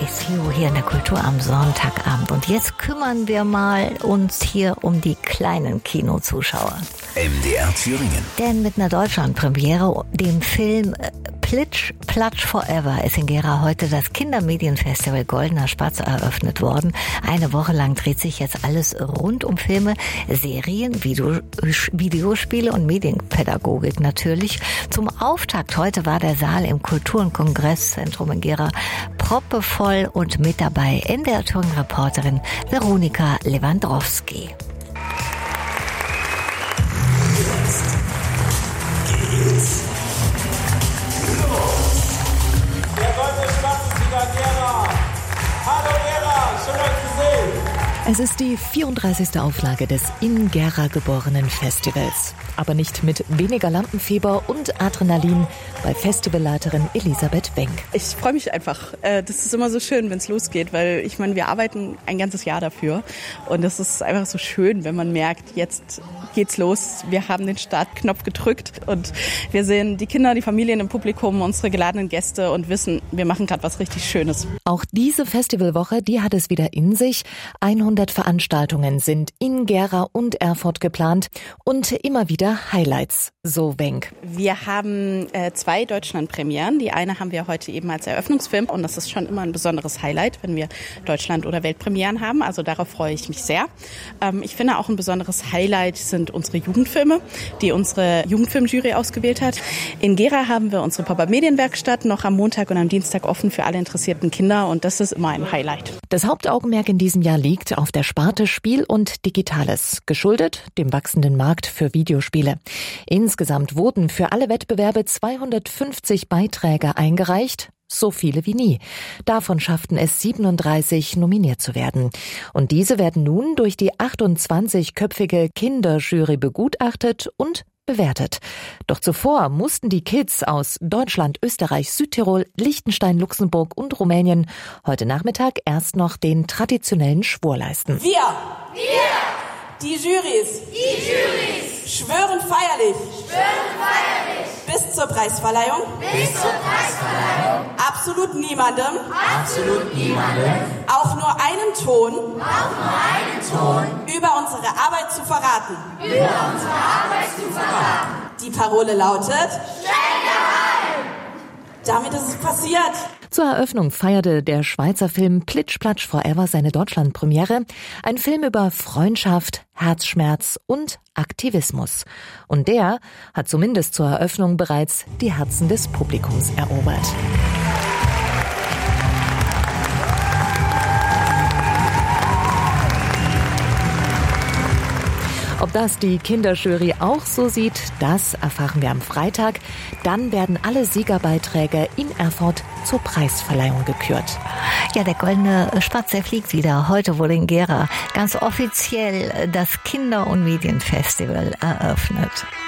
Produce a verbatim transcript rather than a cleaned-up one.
is You hier in der Kultur am Sonntagabend. Und jetzt kümmern wir mal uns hier um die kleinen Kinozuschauer. M D R Thüringen. Denn mit einer Deutschlandpremiere, dem Film Plitsch, Platsch Forever, ist in Gera heute das Kindermedienfestival Goldener Spatz eröffnet worden. Eine Woche lang dreht sich jetzt alles rund um Filme, Serien, Video, Videospiele und Medienpädagogik natürlich. Zum Auftakt heute war der Saal im Kultur- und Kongresszentrum in Gera proppevoll und mit dabei N D R Thüringen-Reporterin Veronika Lewandowski. Jetzt geht's los. Der Goldene Spatz ist wieder in Gera. Hallo Gera, schön euch zu sehen. Es ist die vierunddreißigste Auflage des in Gera geborenen Festivals. Aber nicht mit weniger Lampenfieber und Adrenalin bei Festivalleiterin Elisabeth Wenk. Ich freue mich einfach. Das ist immer so schön, wenn es losgeht, weil ich meine, wir arbeiten ein ganzes Jahr dafür. Und es ist einfach so schön, wenn man merkt, jetzt geht's los. Wir haben den Startknopf gedrückt und wir sehen die Kinder, die Familien im Publikum, unsere geladenen Gäste und wissen, wir machen gerade was richtig Schönes. Auch diese Festivalwoche, die hat es wieder in sich. hundert Veranstaltungen sind in Gera und Erfurt geplant und immer wieder Highlights, so Wenk. Wir haben äh, zwei Deutschlandpremieren. Die eine haben wir heute eben als Eröffnungsfilm und das ist schon immer ein besonderes Highlight, wenn wir Deutschland- oder Weltpremieren haben. Also darauf freue ich mich sehr. Ähm, ich finde auch ein besonderes Highlight sind unsere Jugendfilme, die unsere Jugendfilmjury ausgewählt hat. In Gera haben wir unsere Pop-up-Medienwerkstatt noch am Montag und am Dienstag offen für alle interessierten Kinder und das ist immer ein Highlight. Das Hauptaugenmerk in diesem Jahr liegt auf der Sparte Spiel und Digitales, geschuldet dem wachsenden Markt für Videospiele. Insgesamt wurden für alle Wettbewerbe zweihundertfünfzig Beiträge eingereicht, so viele wie nie. Davon schafften es siebenunddreißig, nominiert zu werden. Und diese werden nun durch die achtundzwanzigköpfige Kinderjury begutachtet und bewertet. Doch zuvor mussten die Kids aus Deutschland, Österreich, Südtirol, Liechtenstein, Luxemburg und Rumänien heute Nachmittag erst noch den traditionellen Schwur leisten. Wir! Wir! Die Jurys! Die Jurys! Schwören feierlich! Schwören feierlich! Bis zur Preisverleihung! Bis zur Preisverleihung! Absolut niemandem! Absolut niemandem! Auch nur einen Ton! Auch nur einen Ton! Über unsere Arbeit zu verraten! Über unsere Arbeit zu verraten! Die Parole lautet: Schnell geheim! Damit ist es passiert! Zur Eröffnung feierte der Schweizer Film Plitsch, Platsch Forever seine Deutschlandpremiere. Ein Film über Freundschaft, Herzschmerz und Aktivismus. Und der hat zumindest zur Eröffnung bereits die Herzen des Publikums erobert. Ob das die Kinderjury auch so sieht, das erfahren wir am Freitag. Dann werden alle Siegerbeiträge in Erfurt zur Preisverleihung gekürt. Ja, der Goldene Spatz, der fliegt wieder. Heute wurde in Gera ganz offiziell das Kinder- und Medienfestival eröffnet.